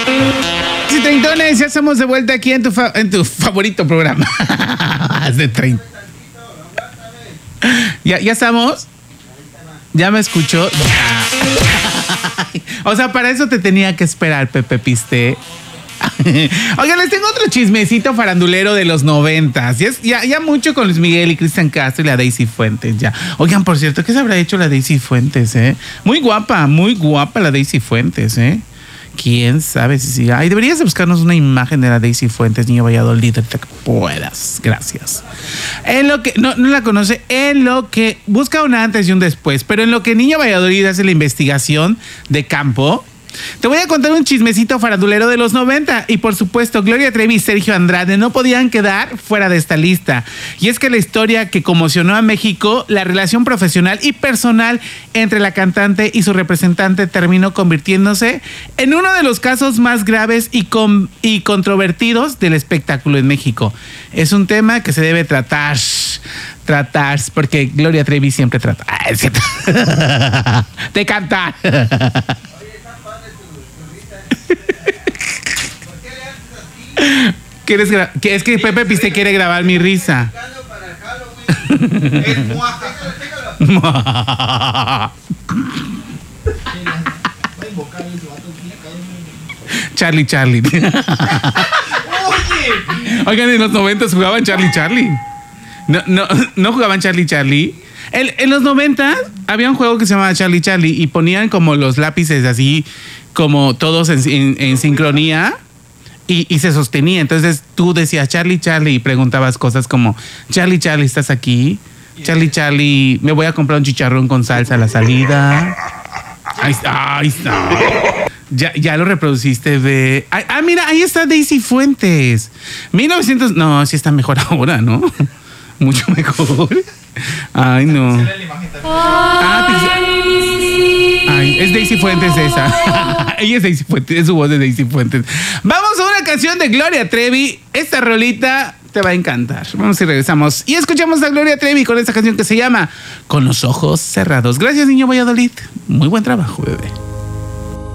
Y treintones, ya estamos de vuelta aquí en tu favorito programa. De 30. ¿Ya estamos? ¿Ya me escuchó? Ya. O sea, para eso te tenía que esperar, Pepe Piste. Oigan, les tengo otro chismecito farandulero de los 90. Ya mucho con Luis Miguel y Cristian Castro y la Daisy Fuentes, ya. Oigan, por cierto, ¿qué se habrá hecho la Daisy Fuentes, muy guapa la Daisy Fuentes, ¿Quién sabe si sigue? Ay, deberías de buscarnos una imagen de la Daisy Fuentes, niño Valladolid, ahorita que puedas. Gracias. En lo que... No la conoce. En lo que... Busca una antes y un después. Pero en lo que Niño Valladolid hace la investigación de campo... Te voy a contar un chismecito farandulero de los 90 y por supuesto Gloria Trevi y Sergio Andrade no podían quedar fuera de esta lista. Y es que la historia que conmocionó a México, la relación profesional y personal entre la cantante y su representante terminó convirtiéndose en uno de los casos más graves y controvertidos del espectáculo en México. Es un tema que se debe tratar porque Gloria Trevi siempre trata de cantar. Es que Pepe Piste quiere grabar mi risa. Charlie. Oigan, en los 90 jugaban Charlie. No jugaban Charlie. En los 90 había un juego que se llamaba Charlie y ponían como los lápices así, como todos en sincronía. Y se sostenía. Entonces tú decías Charlie y preguntabas cosas como Charlie, ¿estás aquí? Charlie, me voy a comprar un chicharrón con salsa a la salida. Ahí está. Ya lo reproduciste, ve. Mira, ahí está Daisy Fuentes. 1900. No, sí está mejor ahora, ¿no? Mucho mejor. Ay, no. Es Daisy Fuentes esa. Ella es Daisy Fuentes, es su voz de Daisy Fuentes. Vamos a una canción de Gloria Trevi. Esta rolita te va a encantar. Vamos y regresamos. Y escuchamos a Gloria Trevi con esta canción que se llama Con los ojos cerrados. Gracias, niño Valladolid. Muy buen trabajo, bebé.